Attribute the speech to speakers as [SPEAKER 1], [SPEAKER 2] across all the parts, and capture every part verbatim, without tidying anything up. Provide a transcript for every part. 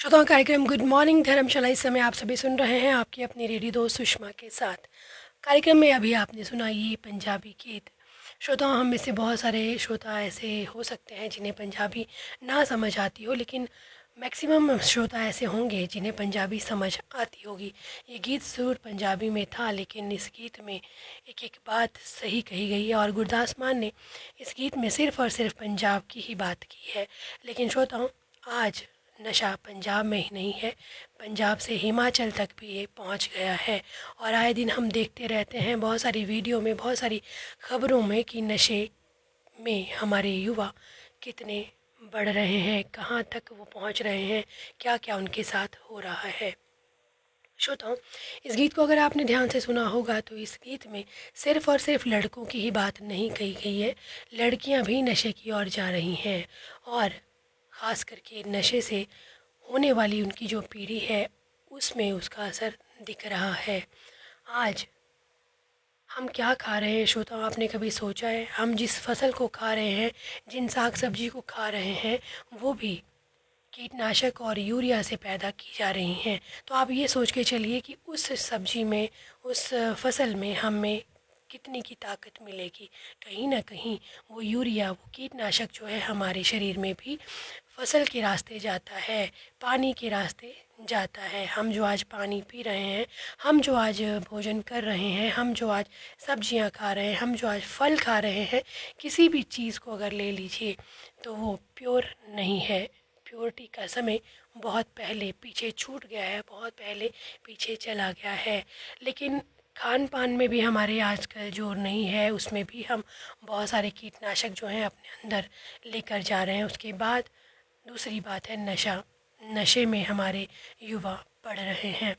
[SPEAKER 1] श्रोताओं कार्यक्रम good morning धर्मशाला इस समय आप सभी सुन रहे हैं आपकी अपनी रेडियो दोस्त सुषमा के साथ। कार्यक्रम में अभी आपने सुना ये पंजाबी गीत। श्रोताओं हम में से बहुत सारे श्रोता ऐसे हो सकते हैं जिन्हें पंजाबी ना समझ आती हो, लेकिन मैक्सिमम श्रोता ऐसे होंगे जिन्हें पंजाबी समझ आती होगी। ये गीत ज़रूर पंजाबी में था, लेकिन इस गीत में एक एक बात सही कही गई है और गुरदास मान ने इस गीत में सिर्फ़ और सिर्फ पंजाब की ही बात की है। लेकिन श्रोताओं, आज नशा पंजाब में ही नहीं है, पंजाब से हिमाचल तक भी ये पहुंच गया है। और आए दिन हम देखते रहते हैं बहुत सारी वीडियो में, बहुत सारी खबरों में कि नशे में हमारे युवा कितने बढ़ रहे हैं, कहाँ तक वो पहुंच रहे हैं, क्या क्या उनके साथ हो रहा है। श्रोताओं, इस गीत को अगर आपने ध्यान से सुना होगा तो इस गीत में सिर्फ़ और सिर्फ लड़कों की ही बात नहीं कही गई है, लड़कियां भी नशे की ओर जा रही हैं। और ख़ास करके नशे से होने वाली उनकी जो पीढ़ी है उसमें उसका असर दिख रहा है। आज हम क्या खा रहे हैं श्रोताओं, आपने कभी सोचा है? हम जिस फसल को खा रहे हैं, जिन साग सब्जी को खा रहे हैं, वो भी कीटनाशक और यूरिया से पैदा की जा रही हैं। तो आप ये सोच के चलिए कि उस सब्जी में, उस फसल में हमें कितनी की ताकत मिलेगी। कहीं ना कहीं वो यूरिया, वो कीटनाशक जो है हमारे शरीर में भी फसल के रास्ते जाता है, पानी के रास्ते जाता है। हम जो आज पानी पी रहे हैं, हम जो आज भोजन कर रहे हैं, हम जो आज सब्जियां खा रहे हैं, हम जो आज फल खा रहे हैं, किसी भी चीज़ को अगर ले लीजिए तो वो प्योर नहीं है। प्योरिटी का समय बहुत पहले पीछे छूट गया है, बहुत पहले पीछे चला गया है। लेकिन खान पान में भी हमारे आजकल जोर नहीं है, उसमें भी हम बहुत सारे कीटनाशक जो हैं अपने अंदर लेकर जा रहे हैं। उसके बाद दूसरी बात है नशा। नशे में हमारे युवा पड़ रहे हैं।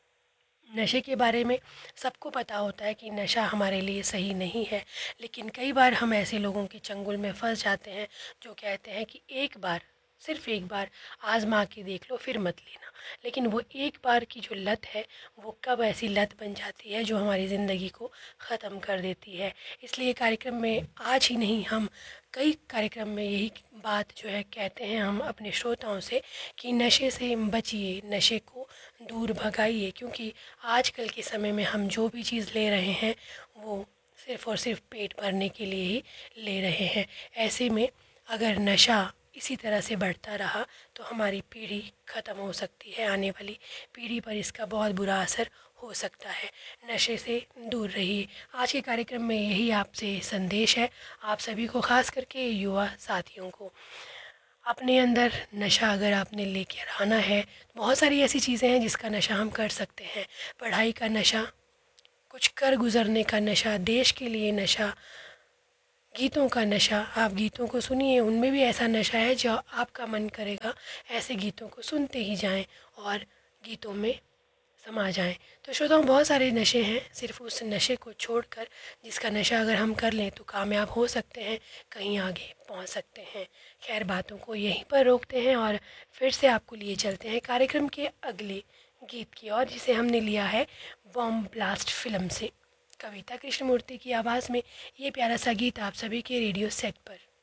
[SPEAKER 1] नशे के बारे में सबको पता होता है कि नशा हमारे लिए सही नहीं है, लेकिन कई बार हम ऐसे लोगों के चंगुल में फंस जाते हैं जो कहते हैं कि एक बार, सिर्फ एक बार आजमा के देख लो फिर मत लेना। लेकिन वो एक बार की जो लत है वो कब ऐसी लत बन जाती है जो हमारी ज़िंदगी को ख़त्म कर देती है। इसलिए कार्यक्रम में आज ही नहीं, हम कई कार्यक्रम में यही बात जो है कहते हैं हम अपने श्रोताओं से कि नशे से बचिए, नशे को दूर भगाइए। क्योंकि आजकल के समय में हम जो भी चीज़ ले रहे हैं वो सिर्फ़ और सिर्फ पेट भरने के लिए ही ले रहे हैं। ऐसे में अगर नशा इसी तरह से बढ़ता रहा तो हमारी पीढ़ी ख़त्म हो सकती है, आने वाली पीढ़ी पर इसका बहुत बुरा असर हो सकता है। नशे से दूर रहिए। आज के कार्यक्रम में यही आपसे संदेश है, आप सभी को, खास करके युवा साथियों को। अपने अंदर नशा अगर आपने लेकर आना है, बहुत सारी ऐसी चीज़ें हैं जिसका नशा हम कर सकते हैं। पढ़ाई का नशा, कुछ कर गुजरने का नशा, देश के लिए नशा, गीतों का नशा। आप गीतों को सुनिए, उनमें भी ऐसा नशा है जो आपका मन करेगा ऐसे गीतों को सुनते ही जाएं और गीतों में समा जाएं। तो श्रोताओं, बहुत सारे नशे हैं, सिर्फ उस नशे को छोड़कर जिसका नशा अगर हम कर लें तो कामयाब हो सकते हैं, कहीं आगे पहुंच सकते हैं। खैर, बातों को यहीं पर रोकते हैं और फिर से आपको लिए चलते हैं कार्यक्रम के अगले गीत की ओर, जिसे हमने लिया है बॉम्ब ब्लास्ट फिल्म से। कविता कृष्णमूर्ति की आवाज़ में ये प्यारा सा गीत आप सभी के रेडियो सेट पर।